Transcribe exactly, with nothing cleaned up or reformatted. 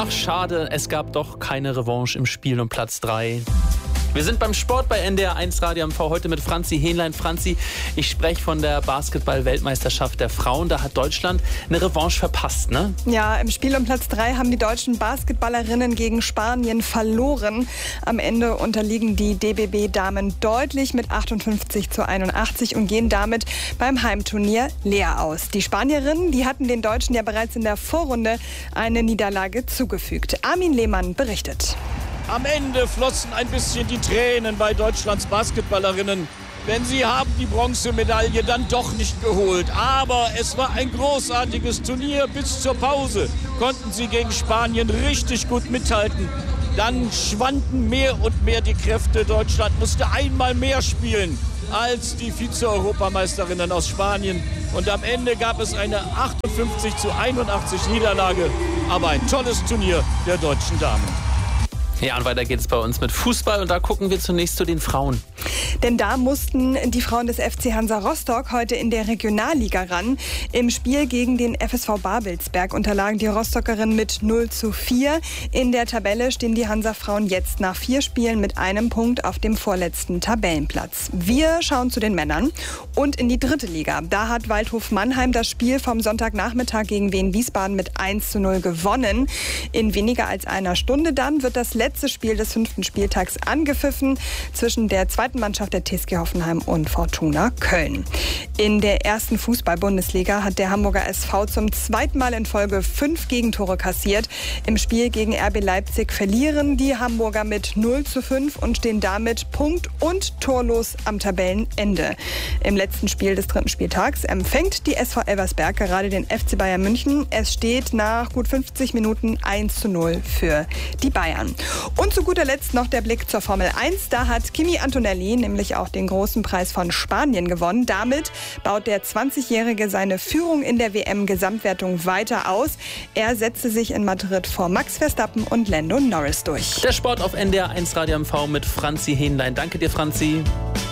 Ach schade, es gab doch keine Revanche im Spiel um Platz drei. Wir sind beim Sport bei N D R eins Radio M V heute mit Franzi Hähnlein. Franzi, ich spreche von der Basketball-Weltmeisterschaft der Frauen. Da hat Deutschland eine Revanche verpasst, ne? Ja, im Spiel um Platz drei haben die deutschen Basketballerinnen gegen Spanien verloren. Am Ende unterliegen die D B B-Damen deutlich mit achtundfünfzig zu einundachtzig und gehen damit beim Heimturnier leer aus. Die Spanierinnen, die hatten den Deutschen ja bereits in der Vorrunde eine Niederlage zugefügt. Armin Lehmann berichtet. Am Ende flossen ein bisschen die Tränen bei Deutschlands Basketballerinnen, denn sie haben die Bronzemedaille dann doch nicht geholt. Aber es war ein großartiges Turnier. Bis zur Pause konnten sie gegen Spanien richtig gut mithalten. Dann schwanden mehr und mehr die Kräfte. Deutschland musste einmal mehr spielen als die Vize-Europameisterinnen aus Spanien. Und am Ende gab es eine achtundfünfzig zu einundachtzig Niederlage. Aber ein tolles Turnier der deutschen Damen. Ja, und weiter geht es bei uns mit Fußball und da gucken wir zunächst zu den Frauen. Denn da mussten die Frauen des F C Hansa Rostock heute in der Regionalliga ran. Im Spiel gegen den F S V Babelsberg unterlagen die Rostockerinnen mit null zu vier. In der Tabelle stehen die Hansa-Frauen jetzt nach vier Spielen mit einem Punkt auf dem vorletzten Tabellenplatz. Wir schauen zu den Männern und in die dritte Liga. Da hat Waldhof Mannheim das Spiel vom Sonntagnachmittag gegen Wien Wiesbaden mit eins zu null gewonnen. In weniger als einer Stunde dann wird das letzte letzte Spiel des fünften Spieltags angepfiffen zwischen der zweiten Mannschaft der T S G Hoffenheim und Fortuna Köln. In der ersten Fußball-Bundesliga hat der Hamburger S V zum zweiten Mal in Folge fünf Gegentore kassiert. Im Spiel gegen R B Leipzig verlieren die Hamburger mit null zu fünf und stehen damit punkt- und torlos am Tabellenende. Im letzten Spiel des dritten Spieltags empfängt die S V Elversberg gerade den F C Bayern München. Es steht nach gut fünfzig Minuten eins zu null für die Bayern. Und zu guter Letzt noch der Blick zur Formel eins. Da hat Kimi Antonelli nämlich auch den großen Preis von Spanien gewonnen. Damit baut der zwanzigjährige seine Führung in der W M-Gesamtwertung weiter aus. Er setzte sich in Madrid vor Max Verstappen und Lando Norris durch. Der Sport auf N D R eins Radio M V mit Franzi Hähnlein. Danke dir, Franzi.